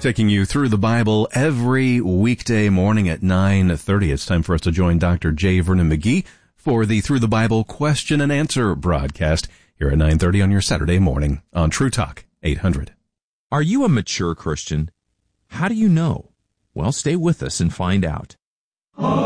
Taking you through the Bible every weekday morning at 9:30. It's time for us to join Dr. J. Vernon McGee for the Through the Bible Question and Answer broadcast here at 9:30 on your Saturday morning on True Talk 800. Are you a mature Christian? How do you know? Well, stay with us and find out.